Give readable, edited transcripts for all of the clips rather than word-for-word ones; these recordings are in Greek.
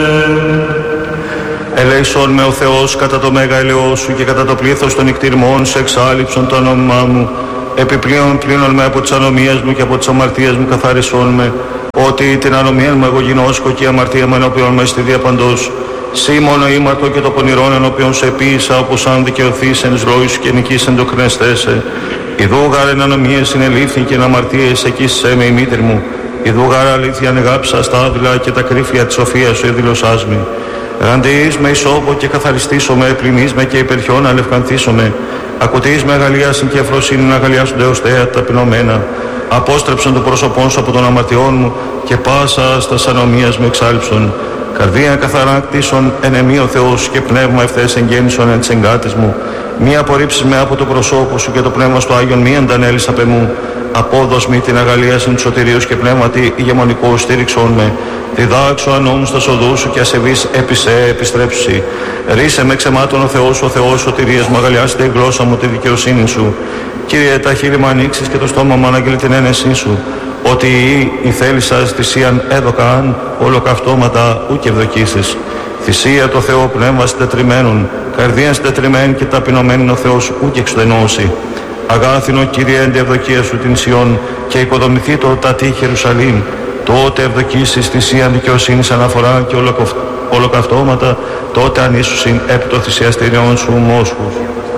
Ελέησον με ο Θεός κατά το μέγα ελαιό σου και κατά το πλήθος των νικτυρμών σε εξάλληψον το όνομά μου. Επιπλέον πλύνον με από τις ανομίες μου και από τις αμαρτίες μου καθάρισον με, ότι την ανομία μου εγώ γινώσκω και η αμαρτία μου ενώπιον με στη διαπαντός. Σύ μόνο ήμαρτο και το πονηρόν ενώπιον σε επίησα, όπως αν δικαιωθείς εν ροή σου και νικήσεν το κρινεστέσαι. Ιδού γάρ εν ανομίες συνελήφθη και εν αμαρτίες εκείσσε με η μήτρη μου. Ιδού γάρ αλήθεια ανεγάψα στα άβυλα και τα κρύφια της σοφίας σου εδηλωσάς με. Ραντεείς με ισόπο και καθαριστήσω με, πληνείς με και υπερχιόν αλευκανθήσω με. Ακουτείς με αγαλίασιν και αφροσύνη να αγαλιάσουν δεωστέα ταπεινωμένα. Απόστρεψον το πρόσωπόν σου από των αμαρτιών μου και πάσα στα ανομίας μου εξάλειψον. Καρδία καθαρά κτίσον εν εμή ο Θεός και πνεύμα ευθές εγγέννησον εν της εγκάτης μου. Μη απορρίψεις με από το προσώπο σου και το πνεύμα στο Άγιον μη αντανέλεις απ' εμού. Απόδος μη την αγαλίασιν του σωτηρίου και πνεύματι ηγεμονικό στήριξον με. Διδάξω ανόμου στα σοδού σου και ασεβείς έπισε επιστρέψει. Ρίσε με ξεμάτων ο Θεός σωτηρίας μου, αγαλιάστε η γλώσσα μου τη δικαιοσύνη σου. Κύριε, τα χείλη μου ανοίξεις και το στόμα μου αναγγείλει την ένεσή σου. Ότι η θέλησα θυσίαν έδωκαν ολοκαυτώματα ου και ευδοκίσεις. Θυσία το Θεό πνεύμα συντετριμένων, καρδία συντετριμένη και ταπεινωμένη ο Θεός ου και εξουδενώσει. Αγάθινο Κύριε εν τη ευδοκία σου την Σιών και οικοδομηθεί το τατή Ιερουσαλήμ. Τότε ευδοκίσεις θυσίαν δικαιοσύνης αναφορά και ολοκαυτώματα, τότε ανήσουσιν επί το θυσιαστήριον σου μόσχους.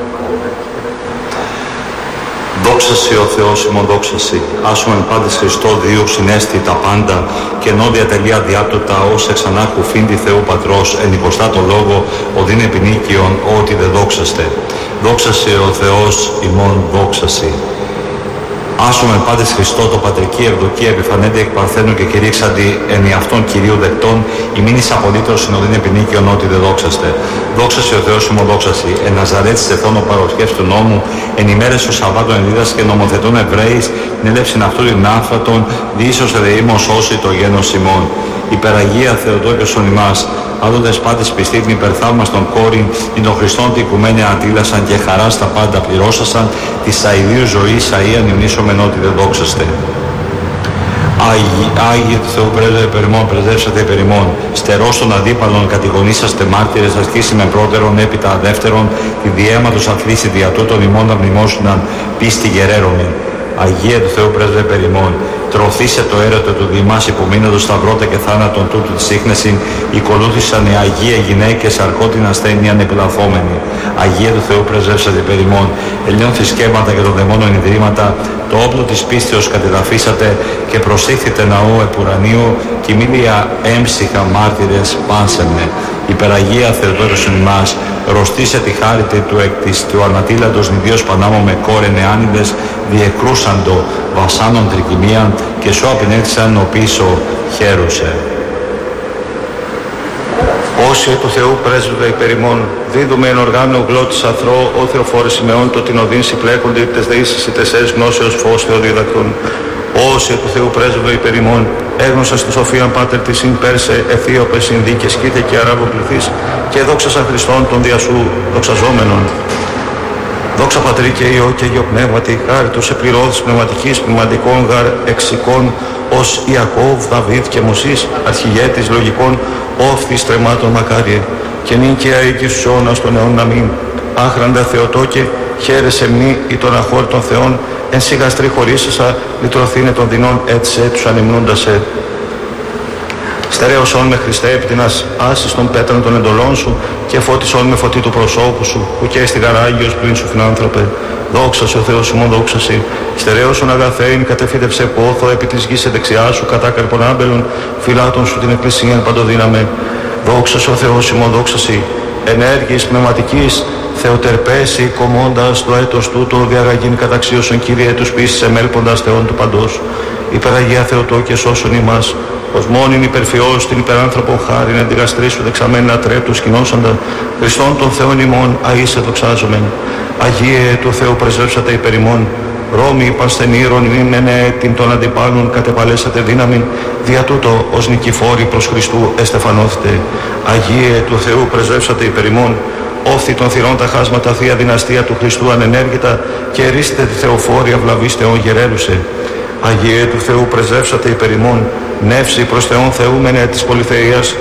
Δόξασι ο Θεός ημών δόξασι, άσουμε πάντες Χριστό Δίου συνέστη τα πάντα και ενώ διατελεία διάπτωτα ως εξανάρχου φύντη Θεού Πατρός εν υποστά το λόγο οδύν επινίκιον ότι δε δόξαστε. Δόξασι ο Θεός ημών δόξασι. Άσουμε πάντες Χριστό το πατρική ευδοκία επιφανέντε εκ παρθένου και κηρύξαντι εν αυτών Κυρίου δεκτών ημίνης απολύτως συνοδήν επινίκιον ότι δε δόξαστε. Δόξασι ο Θεός ημών δόξασι, εν Ναζαρέτης εθών ο παροχές του νόμου, εν ημέρες των Σαββάτων εν δίδασκε νομοθετών Εβραίης, νελεύσιν αυτού την άφατον, διήσως εδεήμων σώσει το γένος ημών. Υπεραγία Θεοτόκιον ημάς, άδοντες πάντες πιστή την υπερθαύμαστον κόρην, την των Χριστών την οικουμένια αντίλασαν και χαρά στα πάντα πληρώσασαν, της αηδίου ζωής αΐαν υμνήσομεν ότι δεν δόξαστε. Άγιοι του Θεού πρέσβευε περιμών, πρεσβεύσατε περιμών. Στερός των αντίπαλων κατηγονήσαστε μάρτυρες, ασκήσει με πρώτερον, έπειτα δεύτερον, τη διαίματος αθλήσει δια τούτων ημών να μνημόσυναν πίστη γεραίρομεν. Αγία του Θεού πρέσβευε περιμών. Τρωθήσε το έρωτο του Δημάς υπομείνοντος σταυρώτα και θάνατον τούτου της ίχνεσιν, οικολούθησαν οι Αγία γυναίκες αρκώτην ασθένειαν επιλαθόμενοι. Αγία του Θεού πρεσβεύσατε περιμών. Ελιών θρησκεύματα και των δαιμόνων ιδρύματα, το όπλο της πίστεως κατεδαφίσατε και προσήχθητε ναό επουρανίου, κοιμήλια έμψυχα μάρτυρες πάνσεμνε. Υπεραγία Θεοτόκιον ημάς, ρωστήσε τη χάρητη του εκ της του ανατήλαντος νηδίος Πανάμω με κόρεν εάνιδες, διεκρούσαντο βασάνων τρικυμίαν και σου απενέθησαν ο πίσω χαίρουσε. Όσοι του Θεού πρέσβευε υπερημών, δίδουμε εν οργάνο γλώτης αθρό, ο Θεοφόρης ημεών το την οδύν συμπλέκονται τες δεήσεις οι τεσσέρες γνώσεως φως θεοδίδακτον. Όσοι του Θεού πρέσβευε υπερημών, έγνωσαν στη Σοφίαν Πάτερ της συν Πέρσε, Αιθίωπες, Ινδίκες, Κίτε και Αράβο πληθείς και δόξασαν Χριστόν τον δια σου δοξαζόμενον. Δόξα Πατρί και Υιό και Υιό Πνεύματι, χάριτος επληρώθης πνευματικής, πνευματικών γαρ εξικών, ως Ιακώβ, Δαβίδ και Μωσής, αρχηγέτης λογικών, όφθης τρεμάτων μακάριε, και νίκαια οίκης στους αιώνας των αιών να μην. Άχραντα Θεοτόκε, χαίρεσαι μνή ή των αχώρητων Θεών, εν σύ γαστρή χωρίσασα, λυτρωθήνε των δεινών έτσι τους ανυμνούντασε. Στερέωσόν με Χριστέ επιτινάς άσης των πέτρων των εντολών σου και φώτισόν με φωτί του προσώπου σου, που και στη γαράγιος πλην σου φιλάνθρωπε. Δόξασε ο Θεός ημών δόξαση. Στερέωσον αγαθέην κατεφύτευσε πόθο επί της γης δεξιά σου κατά καρπονάμπελων φυλάτων σου την εκκλησίαν παντοδύναμε. Δόξασε ο Θεός ημών δόξαση. Ενέργης πνευματικής Θεοτερπέσει κομμώντας το έτος τούτο διαγαγήν καταξίωσον Κύριε τους πίστης εμέλποντας Θεών του παντός. Υπεραγία Θεοτόκε σώσον ημάς. Ως μόνην υπερφιός την υπεράνθρωπον χάριν εν τη γαστρή σου δεξαμένη ατρέπτου σκηνώσαντα, Χριστόν των Θεών ημών αΐσε δοξάζομεν. Αγίε του Θεού πρεσβεύσατε υπερ ημών, Ρώμη πασθενήρων μήνενε την των αντιπάλων κατεπαλέσατε δύναμην, δια τούτο ως νικηφόροι προς Χριστού εστεφανώθητε. Αγίε του Θεού πρεσβεύσατε υπερ ημών, όφθη των θυρών τα χάσματα θεία δυναστεία του Χριστού ανενέργητα και ερίστε τη θεοφόρια βλαβής Θεών γερέλουσε. Αγίε του Θεού πρεσβεύσατε υπερ ημών, νεύση προς Θεόν θεούμενε της πολυθείας,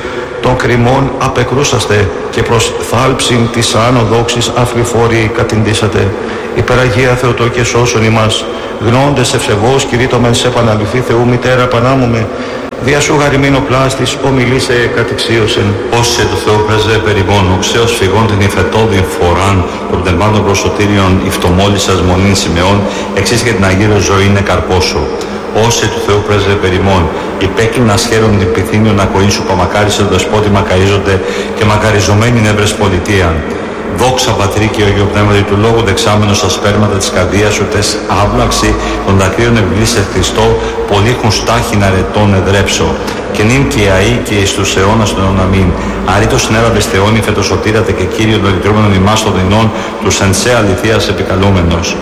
των κρυμών απεκρούσαστε και προς θάλψην της άνοδόξης αφληφόρη κατηντήσατε. Υπεραγία Θεοτό και σώσον ημάς, γνώντες ευσεβώς κηρύττωμεν σε επαναληφθεί Θεού μητέρα πανάμουμε, δια σου γαριμήν ο πλάστης ομιλήσε κατεξίωσεν. Όσε του Θεού πρέζε περιμόν, οξέως φυγών την υφετώδην φοράν των πνευμάτων προσωτήριων υφτομόλισσας μονήν σημεών, εξής και την αγύρω ζωή είναι καρπόσο. Όσε του Θεού πρέζε περιμόν, υπέκλεινα σχέρον την πυθύνιον ακοήν σου παμακάρισε το δεσπότη μακαρίζονται και μακαριζομένη νεύρες πολιτείαν. Δόξα Πατρί και Αγιο Πνεύματι του Λόγου δεξάμενος στα σπέρματα της καρδίας σου τες άβλαξη των δακρύων ευλήσε Χριστό πολύχουν στάχιν αρετών εδρέψω και νυν και αεί και εις τους αιώνας των αμήν. Αρήτως συνέλαβες Θεόν υφετοσωτήρατε και Κύριο των λυτρώμενων ημάς των δεινών τους εν σε αληθείας επικαλούμενος.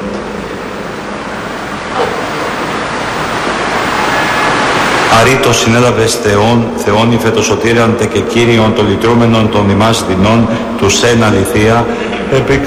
Αρήτως συνέλαβες Θεόν υφετοσωτήραντε και Κύριον των λυτρώμενων των ημάς δεινών τους εν αληθεία